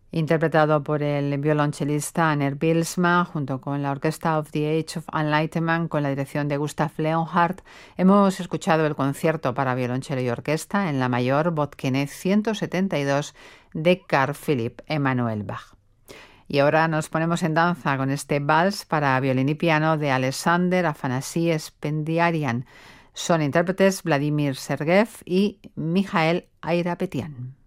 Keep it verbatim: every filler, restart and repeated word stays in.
interpretado por el violonchelista Aner Bilsma junto con la Orquesta of the Age of Enlightenment con la dirección de Gustav Leonhardt. Hemos escuchado el concierto para violonchelo y orquesta en la mayor Böttcher ciento setenta y dos de Carl Philipp Emanuel Bach. Y ahora nos ponemos en danza con este vals para violín y piano de Alexander Afanasy Spendiarian. Son intérpretes Vladimir Sergeev y Mijael Ayrapetyan.